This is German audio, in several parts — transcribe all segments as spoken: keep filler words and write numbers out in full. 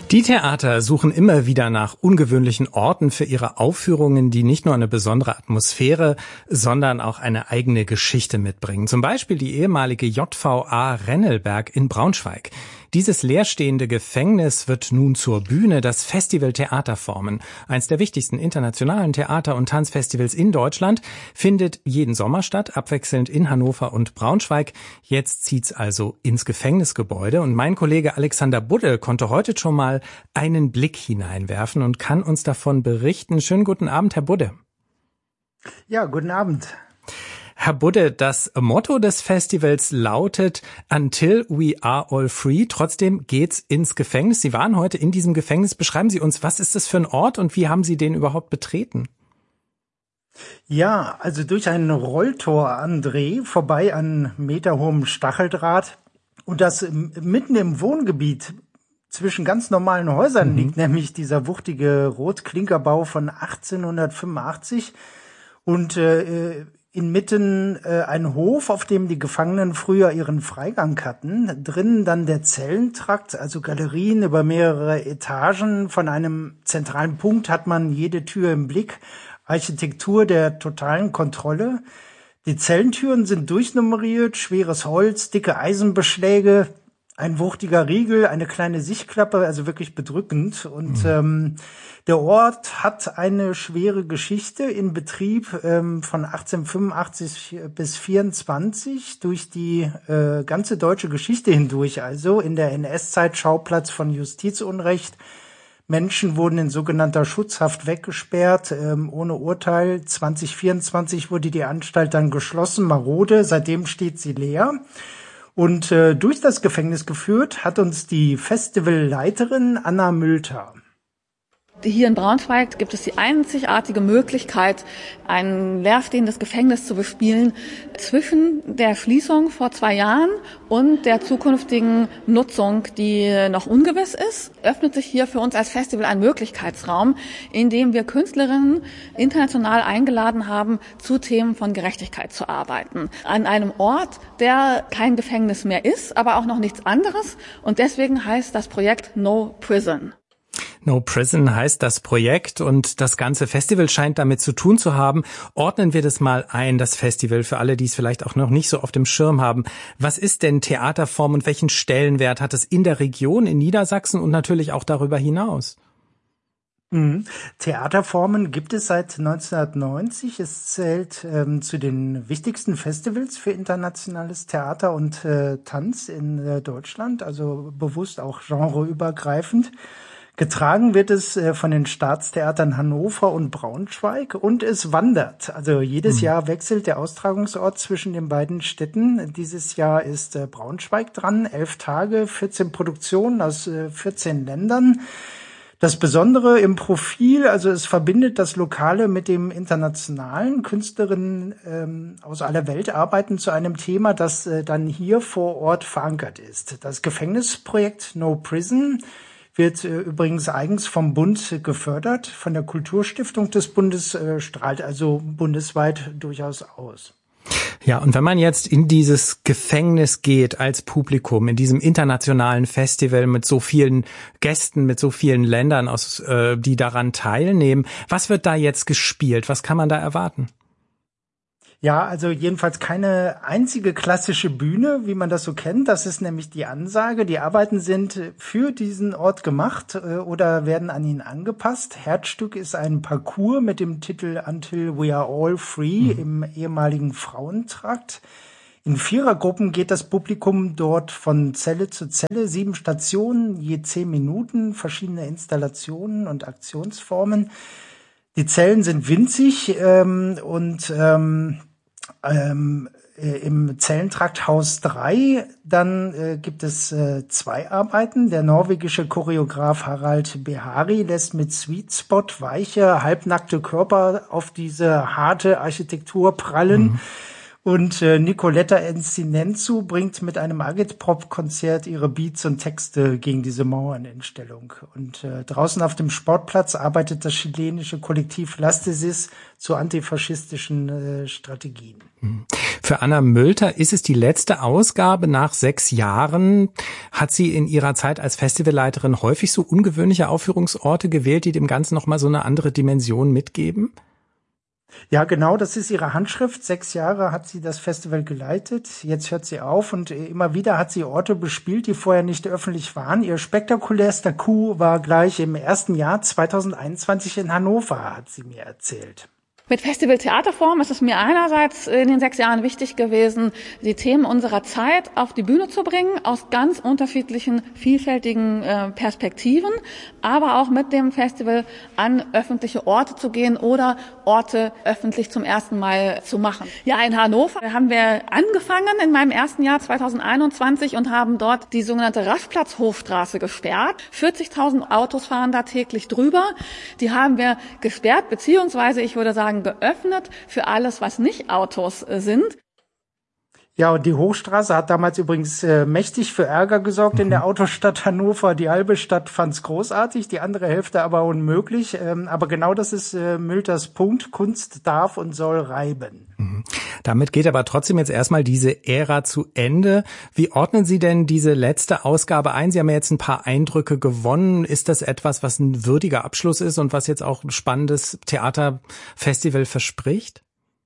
Die Theater suchen immer wieder nach ungewöhnlichen Orten für ihre Aufführungen, die nicht nur eine besondere Atmosphäre, sondern auch eine eigene Geschichte mitbringen. Zum Beispiel die ehemalige J V A Rennelberg in Braunschweig. Dieses leerstehende Gefängnis wird nun zur Bühne, das Festival Theaterformen. Eins der wichtigsten internationalen Theater- und Tanzfestivals in Deutschland findet jeden Sommer statt, abwechselnd in Hannover und Braunschweig. Jetzt zieht's also ins Gefängnisgebäude und mein Kollege Alexander Budde konnte heute schon mal einen Blick hineinwerfen und kann uns davon berichten. Schönen guten Abend, Herr Budde. Ja, guten Abend. Herr Budde, das Motto des Festivals lautet Until we are all free. Trotzdem geht's ins Gefängnis. Sie waren heute in diesem Gefängnis. Beschreiben Sie uns, was ist das für ein Ort und wie haben Sie den überhaupt betreten? Ja, also durch ein Rolltor, André, vorbei an meterhohem Stacheldraht und das mitten im Wohngebiet zwischen ganz normalen Häusern mhm. liegt, nämlich dieser wuchtige Rotklinkerbau von achtzehnhundertfünfundachtzig und äh, inmitten äh, ein Hof, auf dem die Gefangenen früher ihren Freigang hatten. Drinnen dann der Zellentrakt, also Galerien über mehrere Etagen. Von einem zentralen Punkt hat man jede Tür im Blick. Architektur der totalen Kontrolle. Die Zellentüren sind durchnummeriert, schweres Holz, dicke Eisenbeschläge, ein wuchtiger Riegel, eine kleine Sichtklappe, also wirklich bedrückend. Und mhm. ähm, der Ort hat eine schwere Geschichte in Betrieb ähm, von achtzehnhundertfünfundachtzig bis vierundzwanzig durch die äh, ganze deutsche Geschichte hindurch. Also in der N S-Zeit Schauplatz von Justizunrecht. Menschen wurden in sogenannter Schutzhaft weggesperrt, ähm, ohne Urteil. zwanzig vierundzwanzig wurde die Anstalt dann geschlossen, marode. Seitdem steht sie leer. Und äh, durch das Gefängnis geführt hat uns die Festivalleiterin Anna Mülter. Hier in Braunschweig gibt es die einzigartige Möglichkeit, ein leerstehendes Gefängnis zu bespielen zwischen der Schließung vor zwei Jahren und der zukünftigen Nutzung, die noch ungewiss ist. Öffnet sich hier für uns als Festival ein Möglichkeitsraum, in dem wir Künstlerinnen international eingeladen haben, zu Themen von Gerechtigkeit zu arbeiten. An einem Ort, der kein Gefängnis mehr ist, aber auch noch nichts anderes. Und deswegen heißt das Projekt No Prison. No Prison heißt das Projekt und das ganze Festival scheint damit zu tun zu haben. Ordnen wir das mal ein, das Festival, für alle, die es vielleicht auch noch nicht so auf dem Schirm haben. Was ist denn Theaterform und welchen Stellenwert hat es in der Region, in Niedersachsen und natürlich auch darüber hinaus? Mhm. Theaterformen gibt es seit neunzehnhundertneunzig. Es zählt ähm, zu den wichtigsten Festivals für internationales Theater und äh, Tanz in äh, Deutschland, also bewusst auch genreübergreifend. Getragen wird es von den Staatstheatern Hannover und Braunschweig und es wandert. Also jedes mhm. Jahr wechselt der Austragungsort zwischen den beiden Städten. Dieses Jahr ist Braunschweig dran, elf Tage, vierzehn Produktionen aus vierzehn Ländern. Das Besondere im Profil, also es verbindet das Lokale mit dem Internationalen. Künstlerinnen ähm, aus aller Welt arbeiten zu einem Thema, das äh, dann hier vor Ort verankert ist. Das Gefängnisprojekt No Prison wird äh, übrigens eigens vom Bund gefördert, von der Kulturstiftung des Bundes, äh, strahlt also bundesweit durchaus aus. Ja, und wenn man jetzt in dieses Gefängnis geht als Publikum, in diesem internationalen Festival mit so vielen Gästen, mit so vielen Ländern, aus, äh, die daran teilnehmen, was wird da jetzt gespielt? Was kann man da erwarten? Ja, also jedenfalls keine einzige klassische Bühne, wie man das so kennt. Das ist nämlich die Ansage. Die Arbeiten sind für diesen Ort gemacht äh, oder werden an ihn angepasst. Herzstück ist ein Parcours mit dem Titel Until we are all free mhm. im ehemaligen Frauentrakt. In Vierergruppen geht das Publikum dort von Zelle zu Zelle, sieben Stationen, je zehn Minuten, verschiedene Installationen und Aktionsformen. Die Zellen sind winzig ähm, und ähm, ähm, äh, im Zellentrakt Haus drei, dann äh, gibt es äh, zwei Arbeiten. Der norwegische Choreograf Harald Behari lässt mit Sweet Spot weiche, halbnackte Körper auf diese harte Architektur prallen. Mhm. Und äh, Nicoletta Encinenzu bringt mit einem Agitprop-Konzert ihre Beats und Texte gegen diese Mauern in Stellung. Und äh, draußen auf dem Sportplatz arbeitet das chilenische Kollektiv Lastesis zu antifaschistischen äh, Strategien. Für Anna Mölter ist es die letzte Ausgabe nach sechs Jahren. Hat sie in ihrer Zeit als Festivalleiterin häufig so ungewöhnliche Aufführungsorte gewählt, die dem Ganzen nochmal so eine andere Dimension mitgeben? Ja, genau, das ist ihre Handschrift. Sechs Jahre hat sie das Festival geleitet. Jetzt hört sie auf und immer wieder hat sie Orte bespielt, die vorher nicht öffentlich waren. Ihr spektakulärster Coup war gleich im ersten Jahr zweitausendeinundzwanzig in Hannover, hat sie mir erzählt. Mit Festival Theaterforum ist es mir einerseits in den sechs Jahren wichtig gewesen, die Themen unserer Zeit auf die Bühne zu bringen, aus ganz unterschiedlichen, vielfältigen äh, Perspektiven, aber auch mit dem Festival an öffentliche Orte zu gehen oder Orte öffentlich zum ersten Mal zu machen. Ja, in Hannover haben wir angefangen in meinem ersten Jahr zweitausendeinundzwanzig und haben dort die sogenannte Raschplatz-Hofstraße gesperrt. vierzigtausend Autos fahren da täglich drüber. Die haben wir gesperrt, beziehungsweise ich würde sagen, geöffnet für alles, was nicht Autos äh, sind. Ja, und die Hochstraße hat damals übrigens äh, mächtig für Ärger gesorgt in der Autostadt Hannover. Die halbe Stadt fand's großartig, die andere Hälfte aber unmöglich. Ähm, aber genau das ist äh, Mölters Punkt. Kunst darf und soll reiben. Mhm. Damit geht aber trotzdem jetzt erstmal diese Ära zu Ende. Wie ordnen Sie denn diese letzte Ausgabe ein? Sie haben ja jetzt ein paar Eindrücke gewonnen. Ist das etwas, was ein würdiger Abschluss ist und was jetzt auch ein spannendes Theaterfestival verspricht?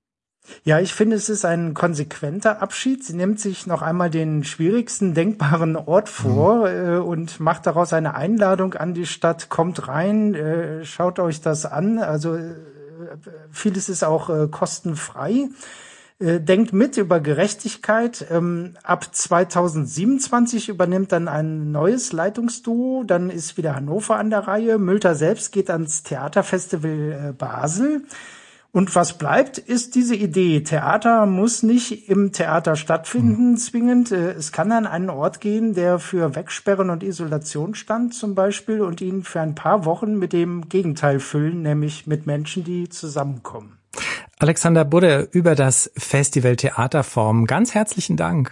Ja, ich finde, es ist ein konsequenter Abschied. Sie nimmt sich noch einmal den schwierigsten denkbaren Ort vor mhm. äh, und macht daraus eine Einladung an die Stadt. Kommt rein, äh, schaut euch das an. Also äh, vieles ist auch äh, kostenfrei. Äh, denkt mit über Gerechtigkeit. Ähm, ab zweitausendsiebenundzwanzig übernimmt dann ein neues Leitungsduo. Dann ist wieder Hannover an der Reihe. Mölter selbst geht ans Theaterfestival äh, Basel. Und was bleibt, ist diese Idee. Theater muss nicht im Theater stattfinden, zwingend. Es kann an einen Ort gehen, der für Wegsperren und Isolation stand zum Beispiel und ihn für ein paar Wochen mit dem Gegenteil füllen, nämlich mit Menschen, die zusammenkommen. Alexander Budde über das Festival Theaterforum. Ganz herzlichen Dank.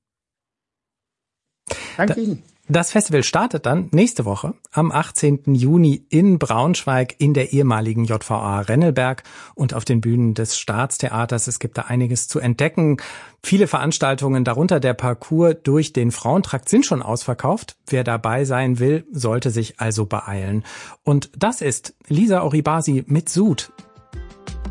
Danke da- Ihnen. Das Festival startet dann nächste Woche am achtzehnten Juni in Braunschweig in der ehemaligen J V A Rennelberg und auf den Bühnen des Staatstheaters. Es gibt da einiges zu entdecken. Viele Veranstaltungen, darunter der Parcours durch den Frauentrakt, sind schon ausverkauft. Wer dabei sein will, sollte sich also beeilen. Und das ist Lisa Oribasi mit Sud.